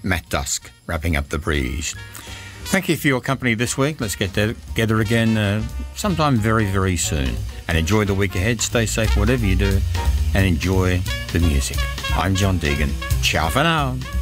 Matt Dusk, Wrapping Up the Breeze. Thank you for your company this week. Let's get together again sometime very, very soon. And enjoy the week ahead. Stay safe, whatever you do, and enjoy the music. I'm John Deegan. Ciao for now.